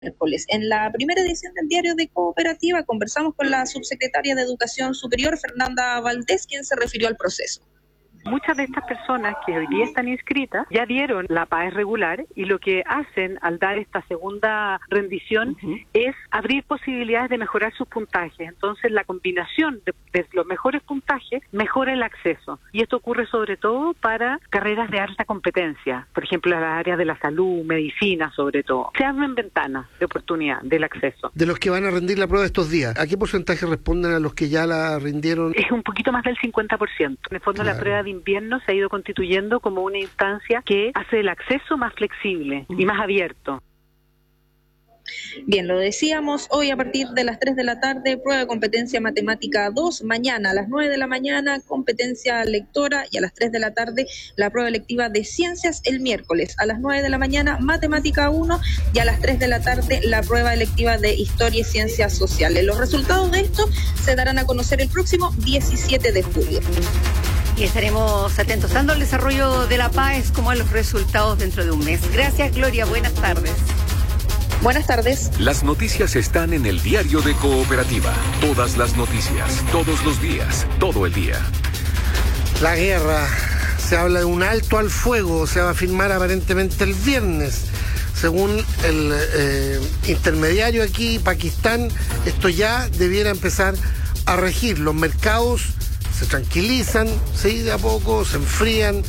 miércoles. En la primera edición del Diario de Cooperativa conversamos con la subsecretaria de Educación Superior, Fernanda Valdés, quien se refirió al proceso. Muchas de estas personas que hoy día están inscritas ya dieron la PAES regular y lo que hacen al dar esta segunda rendición es abrir posibilidades de mejorar sus puntajes. Entonces la combinación de los mejores puntajes mejora el acceso. Y esto ocurre sobre todo para carreras de alta competencia, por ejemplo en las áreas de la salud, medicina sobre todo. Se abren ventanas de oportunidad del acceso. De los que van a rendir la prueba estos días, ¿a qué porcentaje responden a los que ya la rindieron? Es un poquito más del 50%. En el fondo la prueba de invierno se ha ido constituyendo como una instancia que hace el acceso más flexible y más abierto. Bien, lo decíamos, hoy a partir de las 3 de la tarde, prueba de competencia matemática 2, mañana a las 9 de la mañana, competencia lectora, y a las 3 de la tarde, la prueba electiva de ciencias el miércoles, a las 9 de la mañana, matemática 1, y a las 3 de la tarde, la prueba electiva de historia y ciencias sociales. Los resultados de esto se darán a conocer el próximo 17 de julio. Y estaremos atentos tanto al desarrollo de la PAES como a los resultados dentro de un mes. Gracias, Gloria. Buenas tardes. Buenas tardes. Las noticias están en el Diario de Cooperativa. Todas las noticias, todos los días, todo el día. La guerra. Se habla de un alto al fuego. Se va a firmar aparentemente el viernes. Según el intermediario aquí, Pakistán, esto ya debiera empezar a regir. Los mercados se tranquilizan, sí, de a poco, se enfrían.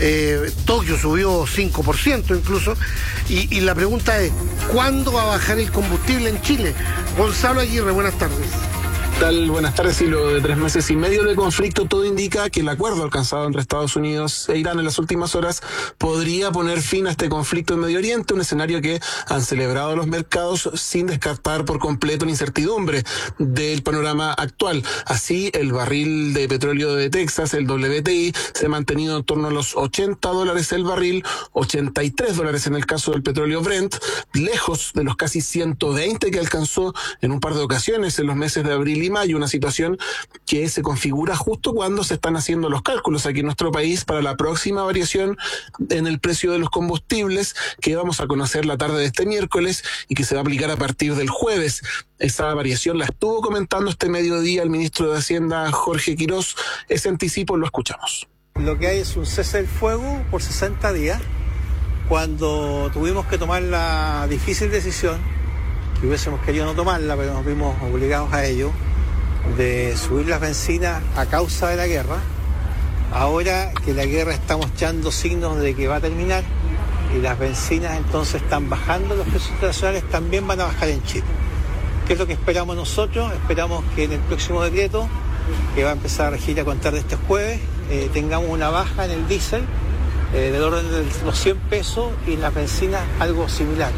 Tokio subió 5% incluso. Y la pregunta es, ¿cuándo va a bajar el combustible en Chile? Gonzalo Aguirre, buenas tardes. Buenas tardes. Y luego de 3 meses y medio de conflicto, todo indica que el acuerdo alcanzado entre Estados Unidos e Irán en las últimas horas podría poner fin a este conflicto en Medio Oriente, un escenario que han celebrado los mercados sin descartar por completo la incertidumbre del panorama actual. Así, el barril de petróleo de Texas, el WTI, se ha mantenido en torno a los $80 el barril, $83 en el caso del petróleo Brent, lejos de los casi 120 que alcanzó en un par de ocasiones en los meses de abril y mayo, una situación que se configura justo cuando se están haciendo los cálculos aquí en nuestro país para la próxima variación en el precio de los combustibles que vamos a conocer la tarde de este miércoles y que se va a aplicar a partir del jueves. Esa variación la estuvo comentando este mediodía el ministro de Hacienda, Jorge Quirós. Ese anticipo lo escuchamos. Lo que hay es un cese del fuego por 60 días, cuando tuvimos que tomar la difícil decisión, que hubiésemos querido no tomarla, pero nos vimos obligados a ello, de subir las bencinas a causa de la guerra. Ahora que la guerra está mostrando signos de que va a terminar y las bencinas entonces están bajando, los precios internacionales también van a bajar en Chile. ¿Qué es lo que esperamos nosotros? Esperamos que en el próximo decreto, que va a empezar a regir a contar de este jueves, tengamos una baja en el diésel del orden de los 100 pesos y en las bencinas algo similar.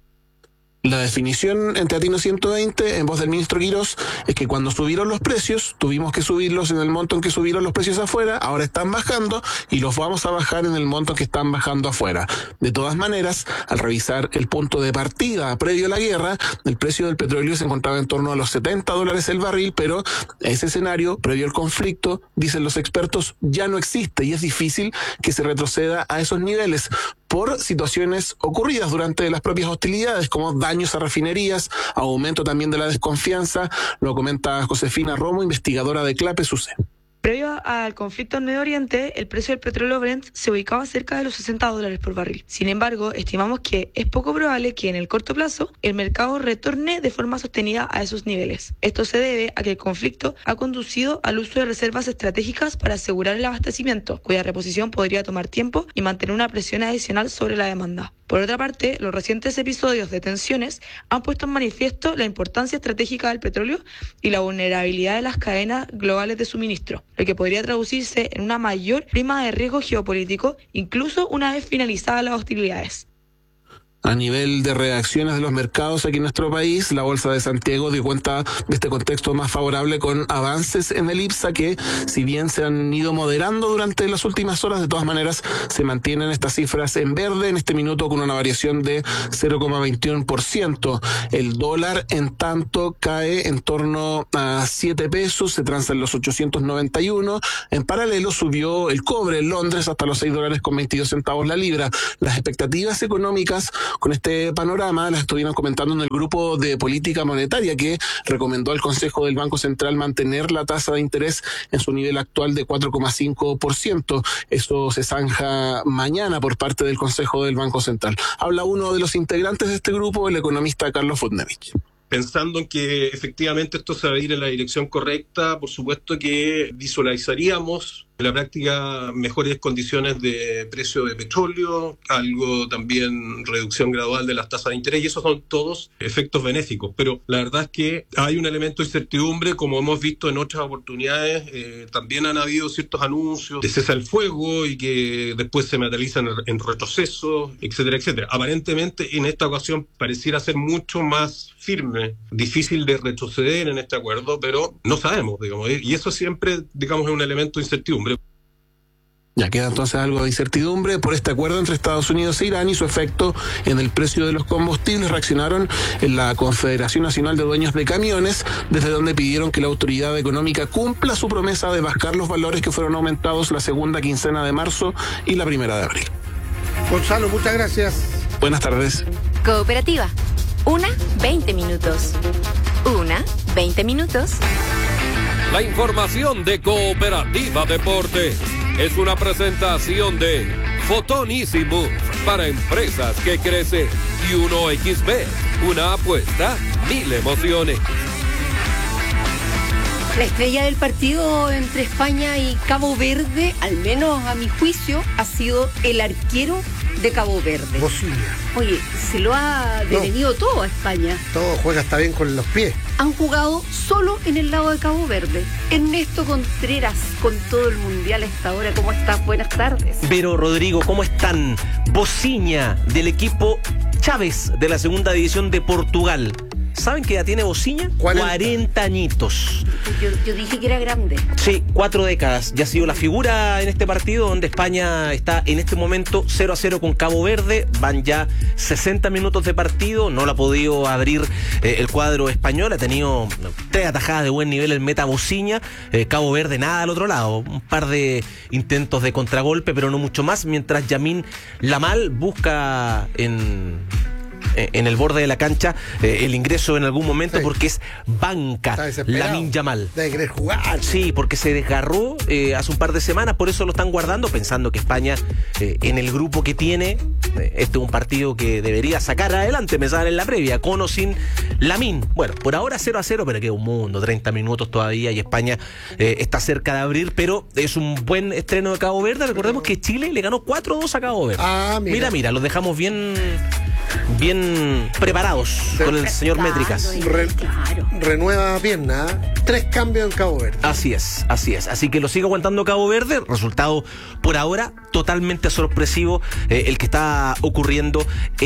La definición en Teatino 120, en voz del ministro Quirós, es que cuando subieron los precios, tuvimos que subirlos en el monto en que subieron los precios afuera, ahora están bajando y los vamos a bajar en el monto en que están bajando afuera. De todas maneras, al revisar el punto de partida previo a la guerra, el precio del petróleo se encontraba en torno a los $70 el barril, pero ese escenario, previo al conflicto, dicen los expertos, ya no existe y es difícil que se retroceda a esos niveles por situaciones ocurridas durante las propias hostilidades, como daños a refinerías, aumento también de la desconfianza, lo comenta Josefina Romo, investigadora de CLAPE-SUCE. Previo al conflicto en Medio Oriente, el precio del petróleo Brent se ubicaba cerca de los $60 por barril. Sin embargo, estimamos que es poco probable que en el corto plazo el mercado retorne de forma sostenida a esos niveles. Esto se debe a que el conflicto ha conducido al uso de reservas estratégicas para asegurar el abastecimiento, cuya reposición podría tomar tiempo y mantener una presión adicional sobre la demanda. Por otra parte, los recientes episodios de tensiones han puesto en manifiesto la importancia estratégica del petróleo y la vulnerabilidad de las cadenas globales de suministro, lo que podría traducirse en una mayor prima de riesgo geopolítico, incluso una vez finalizadas las hostilidades. A nivel de reacciones de los mercados aquí en nuestro país, la Bolsa de Santiago dio cuenta de este contexto más favorable con avances en el IPSA que, si bien se han ido moderando durante las últimas horas, de todas maneras se mantienen estas cifras en verde en este minuto con una variación de 0,21%. El dólar, en tanto, cae en torno a 7 pesos, se transa en los 891. En paralelo subió el cobre en Londres hasta los $6,22 la libra. Las expectativas económicas con este panorama las estuvieron comentando en el grupo de política monetaria que recomendó al Consejo del Banco Central mantener la tasa de interés en su nivel actual de 4,5%. Eso se zanja mañana por parte del Consejo del Banco Central. Habla uno de los integrantes de este grupo, el economista Carlos Futnevich. Pensando en que efectivamente esto se va a ir en la dirección correcta, por supuesto que visualizaríamos en la práctica mejores condiciones de precio de petróleo, algo también reducción gradual de las tasas de interés, y esos son todos efectos benéficos. Pero la verdad es que hay un elemento de incertidumbre, como hemos visto en otras oportunidades. También han habido ciertos anuncios de cese al fuego y que después se materializan en retrocesos, etcétera, etcétera. Aparentemente en esta ocasión pareciera ser mucho más firme, difícil de retroceder en este acuerdo, pero no sabemos, digamos, y eso siempre, digamos, es un elemento de incertidumbre. Ya queda entonces algo de incertidumbre por este acuerdo entre Estados Unidos e Irán y su efecto en el precio de los combustibles. Reaccionaron en la Confederación Nacional de Dueños de Camiones, desde donde pidieron que la autoridad económica cumpla su promesa de bajar los valores que fueron aumentados la segunda quincena de marzo y la primera de abril. Gonzalo, muchas gracias. Buenas tardes. Cooperativa. 20 minutos. 20 minutos. La información de Cooperativa Deporte es una presentación de Fotonísimo para empresas que crecen y 1xBet, una apuesta, 1000 emociones. La estrella del partido entre España y Cabo Verde, al menos a mi juicio, ha sido el arquero de Cabo Verde. Bocilla. Oye, se lo ha devenido todo a España. Todo juega hasta bien con los pies. Han jugado solo en el lado de Cabo Verde. Ernesto Contreras, con todo el mundial a esta hora. ¿Cómo estás? Buenas tardes. Vero, Rodrigo, ¿cómo están? Bociña, del equipo Chávez, de la segunda división de Portugal. ¿Saben qué edad tiene Bociña? 40 añitos. Yo dije que era grande. Sí, 4 décadas. Ya ha sido la figura en este partido, donde España está en este momento 0-0 con Cabo Verde. Van ya 60 minutos de partido. No lo ha podido abrir el cuadro español. Ha tenido 3 atajadas de buen nivel el meta Bociña. Cabo Verde nada al otro lado. Un par de intentos de contragolpe, pero no mucho más. Mientras Yamin Lamal busca en el borde de la cancha el ingreso en algún momento, sí, porque es banca Lamine Yamal. Debe querer jugar. Sí, porque se desgarró hace un par de semanas, por eso lo están guardando, pensando que España en el grupo que tiene, este es un partido que debería sacar adelante, pensaban en la previa, con o sin Lamine. Bueno, por ahora 0-0, pero queda un mundo, 30 minutos todavía y España está cerca de abrir, pero es un buen estreno de Cabo Verde. Recordemos que Chile le ganó 4-2 a Cabo Verde. Mira, los dejamos bien preparados con el señor Métricas. Renueva pierna, 3 cambios en Cabo Verde. Así es. Así que lo sigue aguantando Cabo Verde. Resultado por ahora totalmente sorpresivo el que está ocurriendo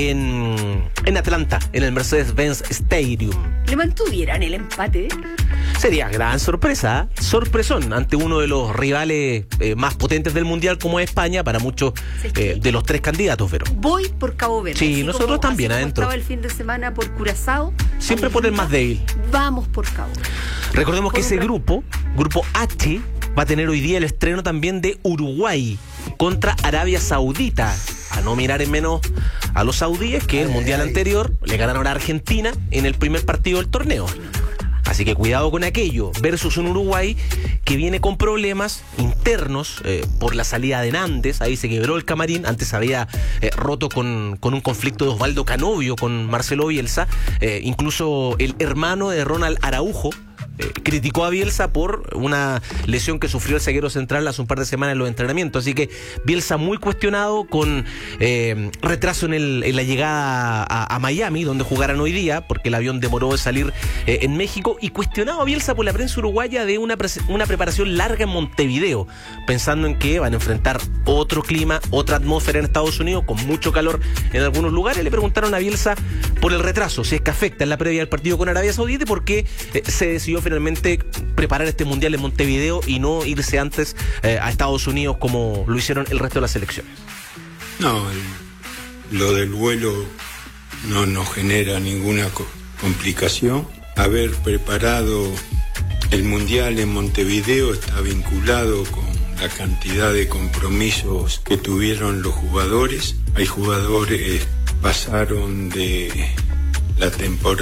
en Atlanta, en el Mercedes-Benz Stadium. ¿Le mantuvieran el empate? Sería gran sorpresa, sorpresón ante uno de los rivales más potentes del Mundial como es España, para muchos de los 3 candidatos, pero voy por Cabo Verde. Sí, así nosotros también adentro. Estaba el fin de semana por Curazao. Siempre por el más débil. Vamos por Cabo Verde. Recordemos que ese grupo H, va a tener hoy día el estreno también de Uruguay contra Arabia Saudita. A no mirar en menos a los saudíes, que el Mundial anterior le ganaron a Argentina en el primer partido del torneo. Así que cuidado con aquello, versus un Uruguay que viene con problemas internos por la salida de Nández. Ahí se quebró el camarín. Antes había roto con un conflicto de Osvaldo Canovio con Marcelo Bielsa. Incluso el hermano de Ronald Araujo criticó a Bielsa por una lesión que sufrió el zaguero central hace un par de semanas en los entrenamientos. Así que Bielsa muy cuestionado, con retraso en la llegada a Miami, donde jugarán hoy día, porque el avión demoró de salir en México, y cuestionado a Bielsa por la prensa uruguaya de una preparación larga en Montevideo, pensando en que van a enfrentar otro clima, otra atmósfera en Estados Unidos, con mucho calor en algunos lugares. Le preguntaron a Bielsa por el retraso, si es que afecta en la previa del partido con Arabia Saudita, y por qué se decidió finalmente preparar este mundial en Montevideo y no irse antes a Estados Unidos como lo hicieron el resto de las selecciones. No, lo del vuelo no nos genera ninguna complicación. Haber preparado el mundial en Montevideo está vinculado con la cantidad de compromisos que tuvieron los jugadores. Hay jugadores pasaron de la temporada